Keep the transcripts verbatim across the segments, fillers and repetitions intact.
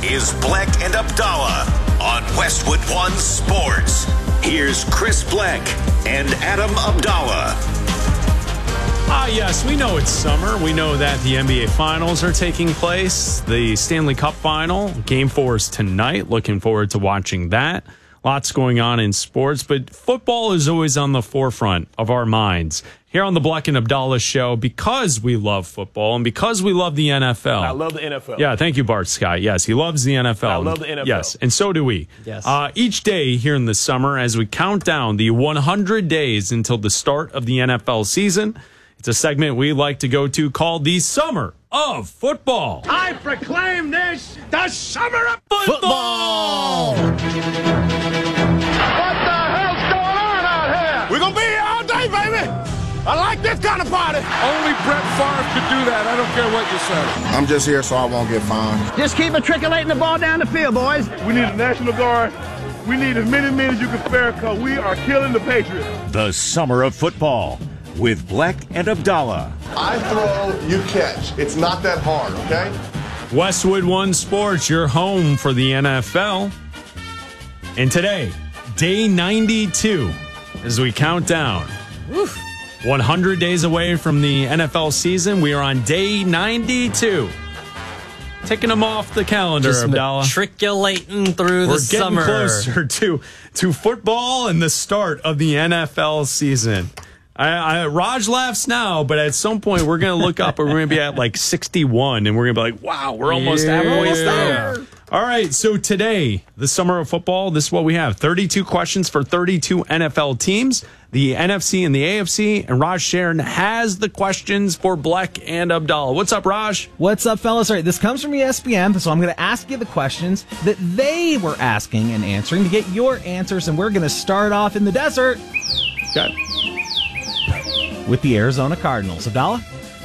is Bleck and Abdallah on Westwood One Sports. Here's Chris Bleck and Adam Abdallah. Ah, yes, we know it's summer. We know that the N B A Finals are taking place. The Stanley Cup Final, Game four is tonight. Looking forward to watching that. Lots going on in sports, but football is always on the forefront of our minds. Here on the Bleck and Abdallah show, because we love football and because we love the N F L. I love the N F L. Yeah, thank you, Bart Scott. Yes, he loves the N F L. I love the N F L. Yes, and so do we. Yes. Uh, each day here in the summer, as we count down the one hundred days until the start of the N F L season, it's a segment we like to go to called the Summer of Football. I proclaim this the Summer of Football! What the hell's going on out here? We're going to be here all day, baby. I like this kind of party. Only Brett Favre could do that. I don't care what you say. I'm just here so I won't get fined. Just keep matriculating the ball down the field, boys. We need a National Guard. We need as many men as you can spare because we are killing the Patriots. The Summer of Football with Bleck and Abdallah. I throw, you catch. It's not that hard, okay? Westwood One Sports, your home for the N F L. And today, day ninety-two, as we count down. Oof. one hundred days away from the N F L season. We are on day ninety-two. Taking them off the calendar, Just Abdallah. matriculating through We're the getting summer. closer to, to football and the start of the N F L season. I, I, Raj laughs now, but at some point we're going to look up and we're going to be at like sixty-one and we're going to be like, wow, we're almost Yeah. halfway there. All right, so today, the Summer of Football, this is what we have. thirty-two questions for thirty-two N F L teams, the N F C and the A F C, and Raj Sharon has the questions for Bleck and Abdallah. What's up, Raj? What's up, fellas? All right, this comes from E S P N, so I'm going to ask you the questions that they were asking and answering to get your answers, and we're going to start off in the desert. Okay. With the Arizona Cardinals. Abdallah?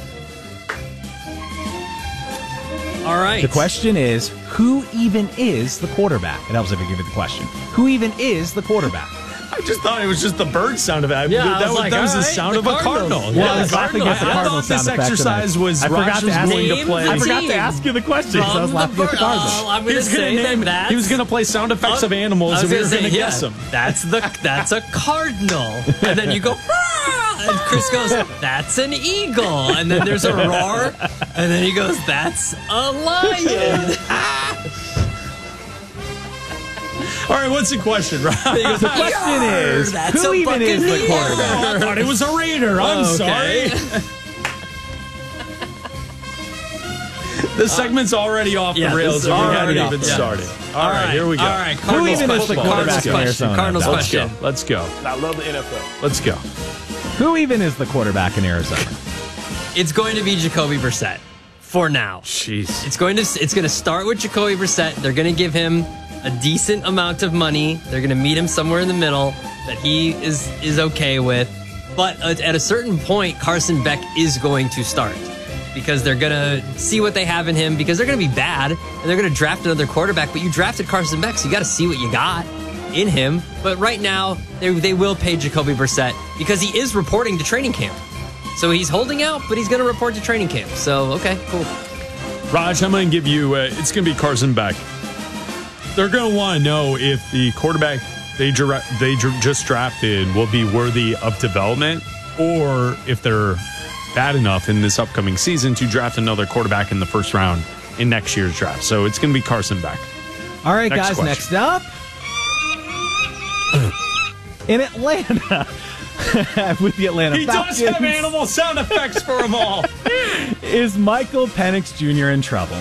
All right. The question is, who even is the quarterback? It helps if I give you the question. Who even is the quarterback? I just thought it was just the bird sound of it. Yeah, that I was was, like, that was all the right, sound the of a Cardinals. cardinal. Yeah, Well, I was laughing at the I Cardinals thought this sound effect, exercise and I- was I forgot Raj to was ask- willing to Name play. the I forgot team. to ask you the questions. so I was From laughing the at the Cardinals. Oh, I'm He going to was gonna say name- that that's... He was going to play sound effects of animals, I was and we were gonna going to say, guess yeah, them. That's the that's a cardinal, and then you go, "Ah!" and Chris goes, "That's an eagle," and then there's a roar, and then he goes, "That's a lion." All right, what's the question, Raj? The question is, That's who a even is the Buccaneer. quarterback? I thought it was a Raider. I'm Okay. sorry. The segment's already off yeah, the rails, this is and we already haven't even off. Yeah. started. All right, here we go. All right, Who Cardinals even is the question. quarterback in Cardinals Arizona? question. Cardinals Let's Let's go. question. Let's go. I love the N F L. Let's go. Who even is the quarterback in Arizona? It's going to be Jacoby Brissett for now. Jeez. It's going to it's going to start with Jacoby Brissett. They're going to give him a decent amount of money. They're going to meet him somewhere in the middle that he is is okay with. But at a certain point, Carson Beck is going to start because they're going to see what they have in him because they're going to be bad and they're going to draft another quarterback. But you drafted Carson Beck, so you got to see what you got in him. But right now, they, they will pay Jacoby Brissett because he is reporting to training camp. So he's holding out, but he's going to report to training camp. So, okay, cool. Raj, I'm going to give you, uh, it's going to be Carson Beck. They're going to want to know if the quarterback they, dra- they dr- just drafted will be worthy of development or if they're bad enough in this upcoming season to draft another quarterback in the first round in next year's draft. So it's going to be Carson Beck. All right, Next guys, question. next up. In Atlanta. With the Atlanta He Falcons. does have animal sound effects for them all. Is Michael Penix Junior in trouble?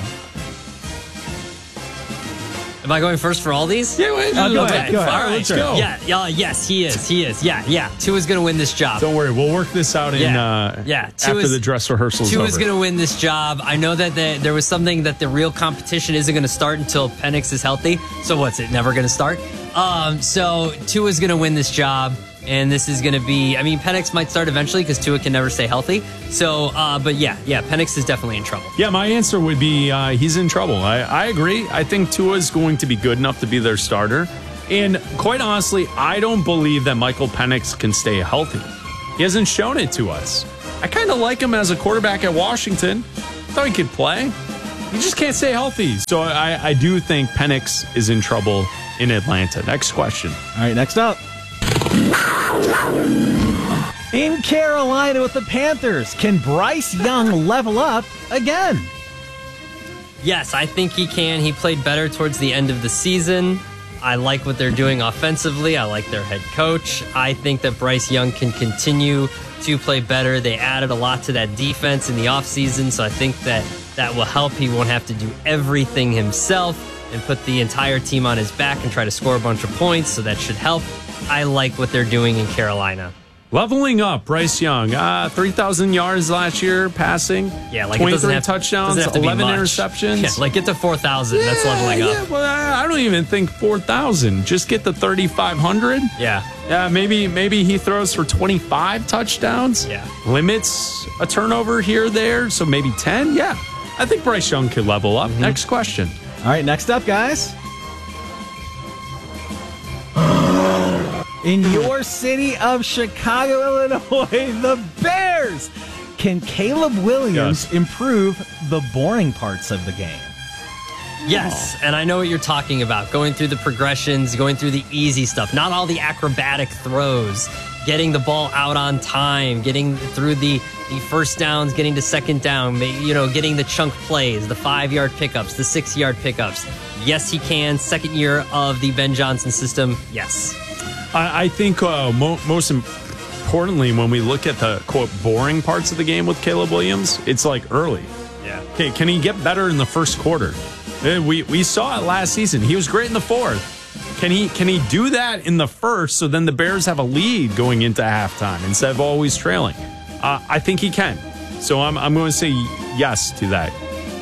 Am I going first for all these? Yeah, wait, Oh, go Okay, ahead, go ahead. all right. Let's go. Yeah, yeah, yes, he is. He is. Yeah, yeah. Tua's going to win this job. Don't worry, we'll work this out in Yeah. uh, Yeah, after Tua's- the dress rehearsal's Tua's over. going to win this job. I know that the, there was something that the real competition isn't going to start until Penix is healthy. So what's it? Never going to start? Um, so Tua's going to win this job. And this is going to be, I mean, Penix might start eventually because Tua can never stay healthy. So, uh, but yeah, yeah, Penix is definitely in trouble. Yeah, my answer would be uh, he's in trouble. I, I agree. I think Tua is going to be good enough to be their starter. And quite honestly, I don't believe that Michael Penix can stay healthy. He hasn't shown it to us. I kind of like him as a quarterback at Washington. I thought he could play. he just can't stay healthy. So I, I do think Penix is in trouble in Atlanta. Next question. All right, next up. In Carolina with the Panthers, can Bryce Young level up again? Yes, I think he can. He played better towards the end of the season. I like what they're doing offensively. I like their head coach. I think that Bryce Young can continue to play better. They added a lot to that defense in the offseason, so I think that that will help. He won't have to do everything himself and put the entire team on his back and try to score a bunch of points, so that should help. I like what they're doing in Carolina. Leveling up, Bryce Young. Uh, three thousand yards last year passing. Yeah, like it doesn't twenty-three have, touchdowns, doesn't have to be eleven much. interceptions. Yeah, like get to four thousand. Yeah, that's leveling yeah, up. Well, I don't even think four thousand. Just get to thirty-five hundred. Yeah. Yeah, maybe maybe he throws for twenty-five touchdowns. Yeah. Limits a turnover here or there, so maybe ten. Yeah. I think Bryce Young could level up. Mm-hmm. Next question. All right, next up, guys. In your city of Chicago, Illinois, the Bears. Can Caleb Williams yes. improve the boring parts of the game? Yes, and I know what you're talking about. Going through the progressions, going through the easy stuff, not all the acrobatic throws, getting the ball out on time, getting through the, the first downs, getting to second down, you know, getting the chunk plays, the five-yard pickups, the six-yard pickups. Yes, he can. Second year of the Ben Johnson system, yes. I, I think uh, mo- most importantly, when we look at the, quote, boring parts of the game with Caleb Williams, it's like early. Yeah. Okay, can he get better in the first quarter? We we saw it last season. He was great in the fourth. Can he can he do that in the first so then the Bears have a lead going into halftime instead of always trailing? Uh, I think he can. So I'm I'm going to say yes to that.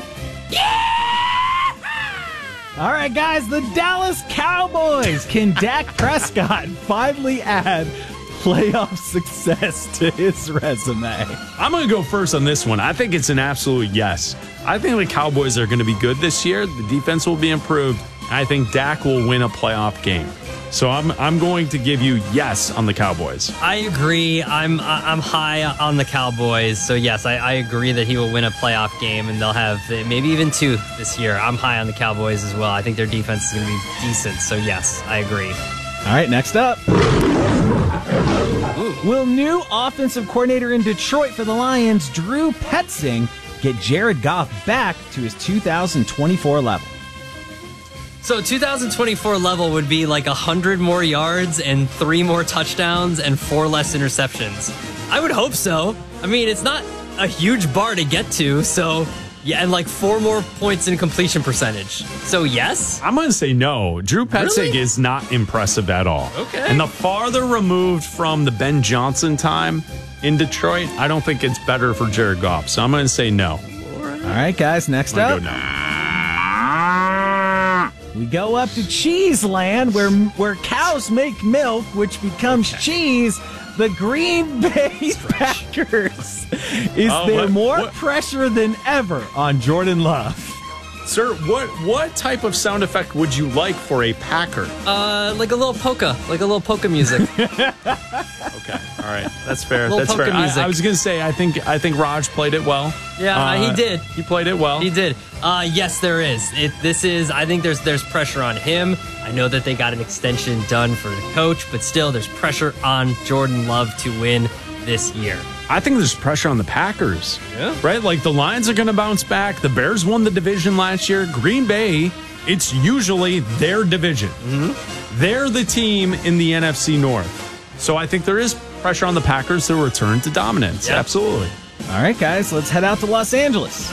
All right, guys, the Dallas Cowboys. Can Dak Prescott finally add playoff success to his resume? I'm going to go first on this one. I think it's an absolute yes. I think the Cowboys are going to be good this year. The defense will be improved. I think Dak will win a playoff game. So I'm I'm going to give you yes on the Cowboys. I agree. I'm I'm high on the Cowboys. So yes, I, I agree that he will win a playoff game and they'll have maybe even two this year. I'm high on the Cowboys as well. I think their defense is going to be decent. So yes, I agree. All right, next up. Ooh. Will new offensive coordinator in Detroit for the Lions, Drew Petzing, get Jared Goff back to his two thousand twenty-four level? So two thousand twenty-four level would be like one hundred more yards and three more touchdowns and four less interceptions. I would hope so. I mean, it's not a huge bar to get to, so yeah, and like four more points in completion percentage. So yes? I'm going to say no. Drew Petzing Really? is not impressive at all. Okay. And the farther removed from the Ben Johnson time in Detroit, I don't think it's better for Jared Goff. So I'm going to say no. All right, guys, next I'm up. gonna go no. We go up to Cheese Land, where where cows make milk, which becomes Okay. cheese. The Green Bay Packers. Is Oh, there what- more what- pressure than ever on Jordan Love? Sir, what what type of sound effect would you like for a Packer? Uh, like a little polka, like a little polka music. Okay, all right, that's fair. Little That's fair. polka I, music. I was gonna say, I think I think Raj played it well. Yeah, Uh, he did. He played it well. He did. Uh, yes, there is. It, this is. I think there's there's pressure on him. I know that they got an extension done for the coach, but still, there's pressure on Jordan Love to win this year. I think there's pressure on the Packers. Yeah. Right? Like the Lions are going to bounce back. The Bears won the division last year. Green Bay, it's usually their division. Mm-hmm. They're the team in the N F C North. So I think there is pressure on the Packers to return to dominance. Yeah. Absolutely. All right, guys, let's head out to Los Angeles.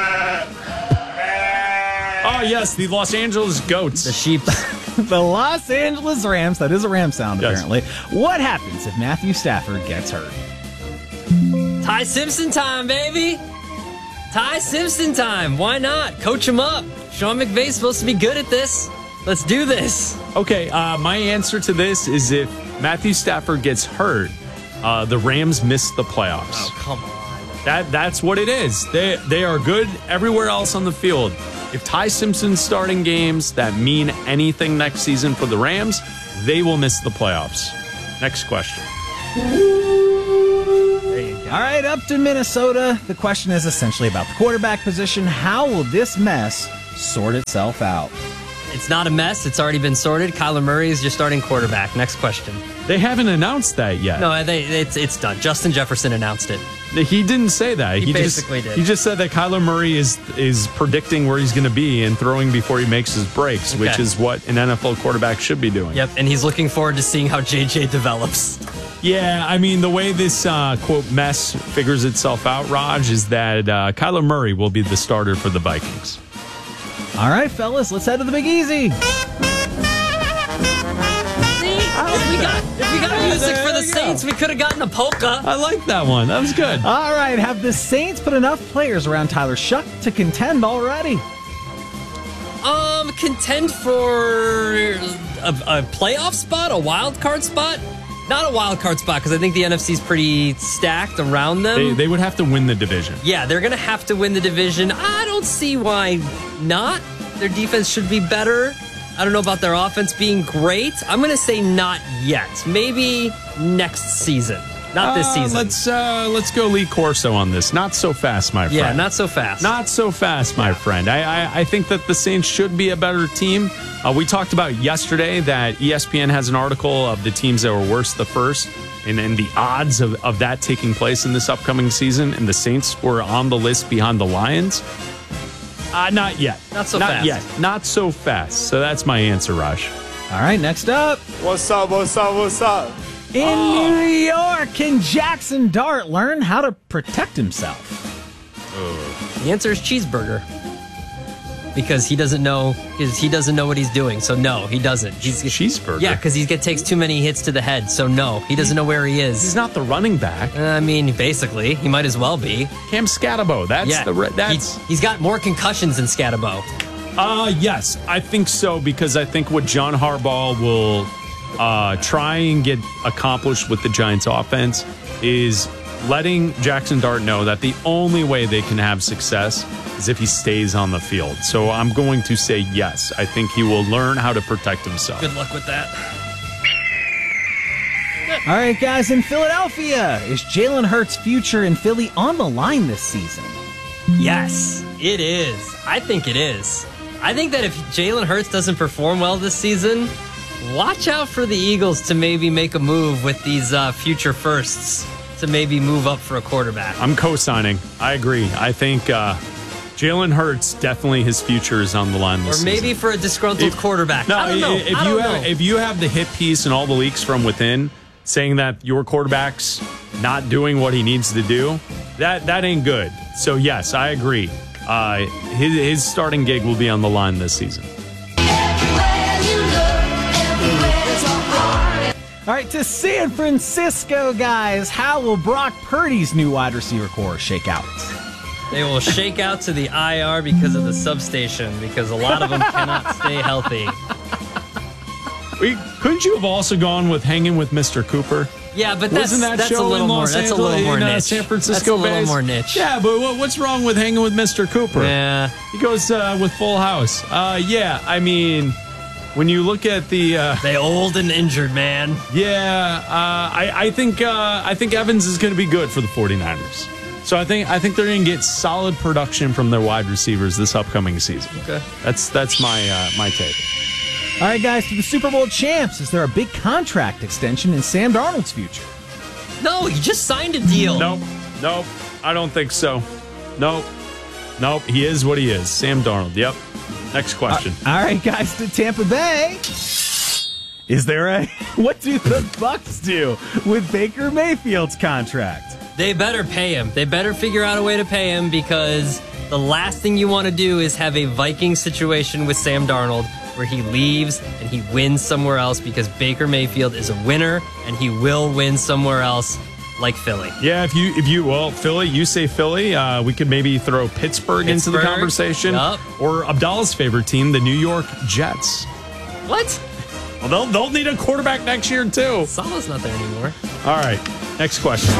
Oh, yes, the Los Angeles Goats. The sheep. The Los Angeles Rams, that is a Ram sound, Yes. apparently. What happens if Matthew Stafford gets hurt? Ty Simpson time, baby. Ty Simpson time. Why not? Coach him up. Sean McVay's supposed to be good at this. Let's do this. Okay, uh, my answer to this is if Matthew Stafford gets hurt, uh, the Rams miss the playoffs. Oh, come on. That that's what it is. They they are good everywhere else on the field. If Ty Simpson's starting games that mean anything next season for the Rams, they will miss the playoffs. Next question. There you go. All right, up to Minnesota. The question is essentially about the quarterback position. How will this mess sort itself out? It's not a mess. It's already been sorted. Kyler Murray is your starting quarterback. Next question. They haven't announced that yet. No, they, it's it's done. Justin Jefferson announced it. He didn't say that. He, he basically just, did. He just said that Kyler Murray is is predicting where he's going to be and throwing before he makes his breaks, Okay. which is what an N F L quarterback should be doing. Yep, and he's looking forward to seeing how J J develops. Yeah, I mean, the way this, uh, quote, mess figures itself out, Raj, is that uh, Kyler Murray will be the starter for the Vikings. All right, fellas, let's head to the Big Easy. If we got, if we got music for the Saints, we could have gotten a polka. I like that one. That was good. All right, have the Saints put enough players around Tyler Shuck to contend already? Um, contend for a, a playoff spot, a wild card spot? Not a wild card spot, because I think the N F C is pretty stacked around them. They, they would have to win the division. Yeah, they're going to have to win the division. I don't see why not. Their defense should be better. I don't know about their offense being great. I'm going to say not yet. Maybe next season. Not this Uh, season. Let's uh, let's go Lee Corso on this. Not so fast, my friend. Yeah, not so fast. Not so fast, my friend. I, I I think that the Saints should be a better team. Uh, we talked about yesterday that E S P N has an article of the teams that were worse the first and, and the odds of, of that taking place in this upcoming season, and the Saints were on the list behind the Lions. Uh, not yet. Not so not fast. yet. Not so fast. So that's my answer, Raj. All right, next up. What's up, what's up, what's up? In Oh. New York, can Jackson Dart learn how to protect himself? The answer is cheeseburger. Because he doesn't know, because he doesn't know what he's doing. So no, he doesn't. He's Cheeseburger? Yeah, because he get, takes too many hits to the head. So no, he doesn't know where he He's is. not the running back. Uh, I mean, basically, he might as well be. Cam Scatabo. That's Yeah, the re- that's. he, he's got more concussions than Scatabo. Uh, yes, I think so, because I think what John Harbaugh will uh, try and get accomplished with the Giants offense is letting Jackson Dart know that the only way they can have success is if he stays on the field. So I'm going to say yes. I think he will learn how to protect himself. Good luck with that. All right, guys, in Philadelphia, is Jalen Hurts' future in Philly on the line this season? Yes, it is. I think it is. I think that if Jalen Hurts doesn't perform well this season, watch out for the Eagles to maybe make a move with these uh, future firsts to maybe move up for a quarterback. I'm co-signing. I agree. I think uh, Jalen Hurts, definitely his future is on the line this Or maybe season. for a disgruntled If- quarterback. No, I don't know. if I you don't have know. if you have the hit piece and all the leaks from within saying that your quarterback's not doing what he needs to do, that that ain't good. So yes, I agree. Uh, his his starting gig will be on the line this season. All right, to San Francisco, guys. How will Brock Purdy's new wide receiver core shake out? They will shake out to the I R because of the substation, because a lot of them cannot stay healthy. We, couldn't you have also gone with hanging with Mister Cooper? Yeah, but that's, Wasn't that that's show a little in more. Los That's a Angeles, little more in, uh, niche. San Francisco That's a little based? more niche. Yeah, but what, what's wrong with hanging with Mister Cooper? Yeah. He goes uh, with Full House. Uh, yeah, I mean, when you look at the uh, They old and injured, man. yeah, uh, I, I think uh, I think Evans is going to be good for the 49ers. So I think I think they're going to get solid production from their wide receivers this upcoming season. Okay. That's that's my uh, my take. All right, guys, to the Super Bowl champs. Is there a big contract extension in Sam Darnold's future? No, he just signed a deal. Nope, nope, I don't think so. Nope, nope. He is what he is. Sam Darnold. Yep. Next question. All right, guys, to Tampa Bay. Is there a what do the Bucs do with Baker Mayfield's contract? They better pay him. They better figure out a way to pay him, because the last thing you want to do is have a Viking situation with Sam Darnold where he leaves and he wins somewhere else, because Baker Mayfield is a winner and he will win somewhere else, like Philly. Yeah, if you if you well Philly, you say Philly. Uh, we could maybe throw Pittsburgh, into the Pittsburgh, conversation, yup. or Abdallah's favorite team, the New York Jets. What? Well, they'll they'll need a quarterback next year too. Salah's not there anymore. All right, next question.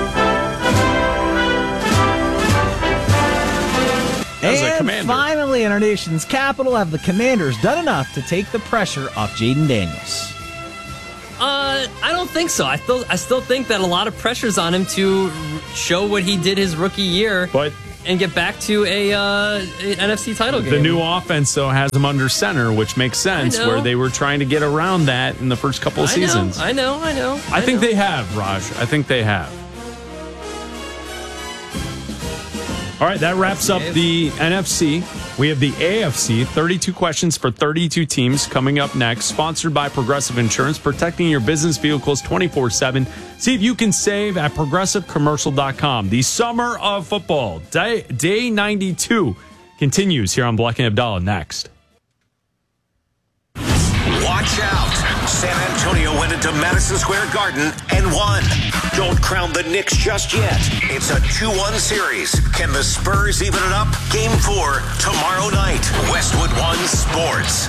As a And commander. finally, in our nation's capital, have the Commanders done enough to take the pressure off Jaden Daniels? Uh, I don't think so. I still, I still think that a lot of pressure's on him to show what he did his rookie year, but and get back to a uh, an N F C title game. The new offense, though, has him under center, which makes sense, where they were trying to get around that in the first couple of I seasons. Know, I know, I know. I, I think know. they have, Raj. I think they have. All right, that wraps up the N F C. We have the A F C, thirty-two questions for thirty-two teams coming up next, sponsored by Progressive Insurance, protecting your business vehicles twenty-four seven. See if you can save at progressive commercial dot com. The summer of football, day, day ninety-two, continues here on Black and Abdallah next. Watch out. San Antonio went into Madison Square Garden and won. Don't crown the Knicks just yet. It's a two one series. Can the Spurs even it up? Game four tomorrow night. Westwood One Sports.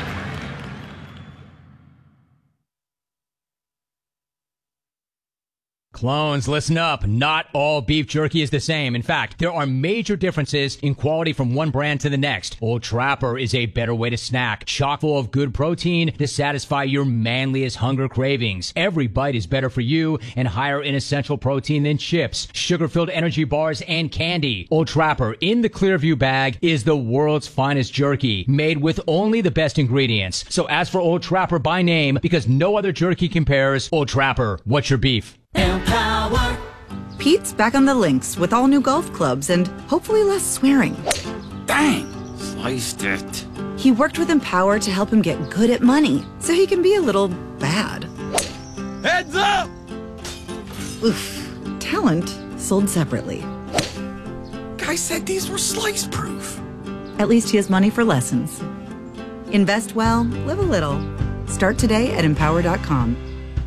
Clones, listen up. Not all beef jerky is the same. In fact, there are major differences in quality from one brand to the next. Old Trapper is a better way to snack, chock full of good protein to satisfy your manliest hunger cravings. Every bite is better for you and higher in essential protein than chips, sugar-filled energy bars, and candy. Old Trapper in the Clearview bag is the world's finest jerky, made with only the best ingredients. So ask for Old Trapper by name because no other jerky compares. Old Trapper, what's your beef? Empower. Pete's back on the links with all new golf clubs and hopefully less swearing. Dang, sliced it. He worked with Empower to help him get good at money so he can be a little bad. Heads up! Oof. Talent sold separately. Guy said these were slice proof. At least he has money for lessons. Invest well, live a little. Start today at empower dot com.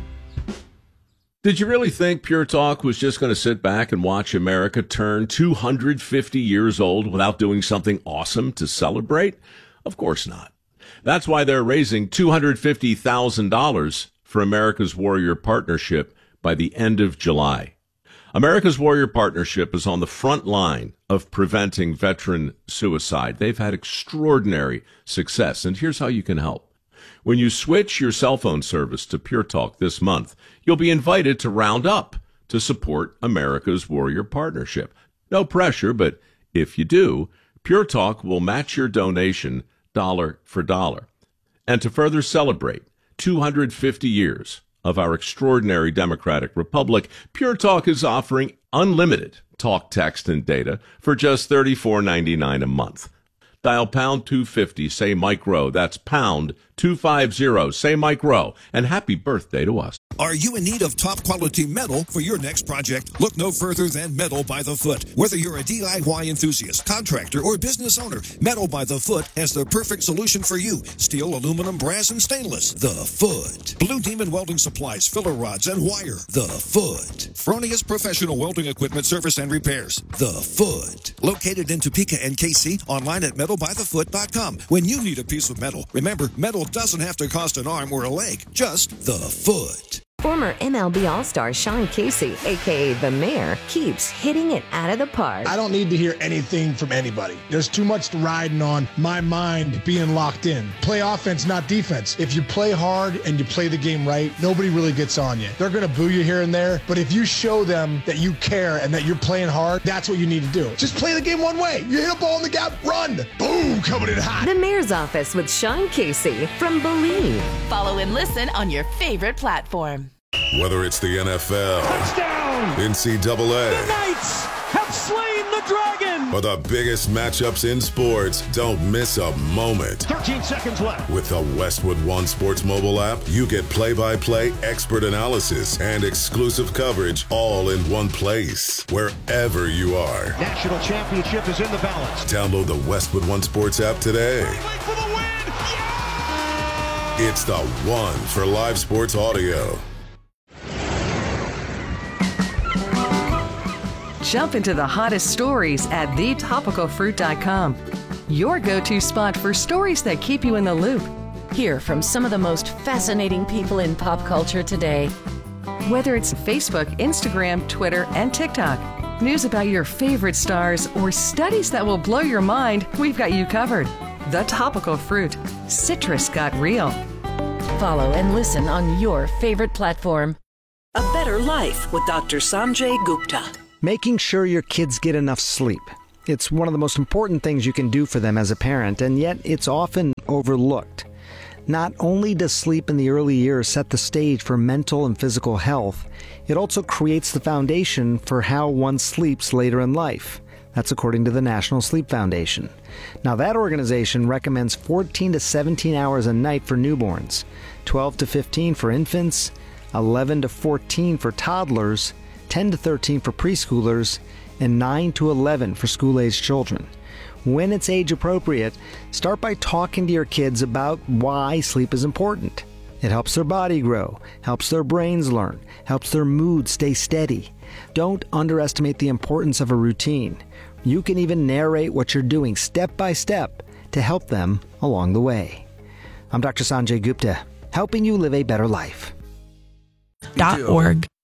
Did you really think Pure Talk was just going to sit back and watch America turn two hundred fifty years old without doing something awesome to celebrate? Of course not. That's why they're raising two hundred fifty thousand dollars for America's Warrior Partnership by the end of July. America's Warrior Partnership is on the front line of preventing veteran suicide. They've had extraordinary success, and here's how you can help. When you switch your cell phone service to Pure Talk this month, you'll be invited to round up to support America's Warrior Partnership. No pressure, but if you do, Pure Talk will match your donation dollar for dollar. And to further celebrate two hundred fifty years of our extraordinary democratic republic, Pure Talk is offering unlimited talk, text, and data for just thirty-four ninety-nine a month. Dial pound two fifty, say Mike Rowe. That's pound two fifty, say Mike Rowe. And happy birthday to us. Are you in need of top quality metal for your next project? Look no further than Metal by the Foot. Whether you're a D I Y enthusiast, contractor, or business owner, Metal by the Foot has the perfect solution for you. Steel, aluminum, brass, and stainless. The Foot. Blue Demon Welding Supplies, filler rods, and wire. The Foot. Fronius Professional Welding Equipment Service and Repairs. The Foot. Located in Topeka and K C, online at metal by the foot dot com. When you need a piece of metal, remember, metal doesn't have to cost an arm or a leg, just the foot. Former M L B All-Star Sean Casey, a k a. The Mayor, keeps hitting it out of the park. I don't need to hear anything from anybody. There's too much riding on my mind being locked in. Play offense, not defense. If you play hard and you play the game right, nobody really gets on you. They're going to boo you here and there, but if you show them that you care and that you're playing hard, that's what you need to do. Just play the game one way. You hit a ball in the gap, run. Boom, coming in hot. The Mayor's Office with Sean Casey from Believe. Follow and listen on your favorite platform. Whether it's the N F L, touchdown, N C double A, the Knights have slain the dragon, or the biggest matchups in sports, don't miss a moment. thirteen seconds left. With the Westwood One Sports mobile app, you get play-by-play, expert analysis, and exclusive coverage all in one place, wherever you are. National championship is in the balance. Download the Westwood One Sports app today. For the win. Yeah! It's the one for live sports audio. Jump into the hottest stories at the topical fruit dot com. Your go-to spot for stories that keep you in the loop. Hear from some of the most fascinating people in pop culture today. Whether it's Facebook, Instagram, Twitter, and TikTok, news about your favorite stars, or studies that will blow your mind, we've got you covered. The Topical Fruit. Citrus got real. Follow and listen on your favorite platform. A Better Life with Doctor Sanjay Gupta. Making sure your kids get enough sleep. It's one of the most important things you can do for them as a parent, and yet it's often overlooked. Not only does sleep in the early years set the stage for mental and physical health, it also creates the foundation for how one sleeps later in life. That's according to the National Sleep Foundation. Now, that organization recommends fourteen to seventeen hours a night for newborns, twelve to fifteen for infants, eleven to fourteen for toddlers, ten to thirteen for preschoolers, and nine to eleven for school-aged children. When it's age appropriate, start by talking to your kids about why sleep is important. It helps their body grow, helps their brains learn, helps their mood stay steady. Don't underestimate the importance of a routine. You can even narrate what you're doing step by step to help them along the way. I'm Doctor Sanjay Gupta, helping you live a better life. Dot org.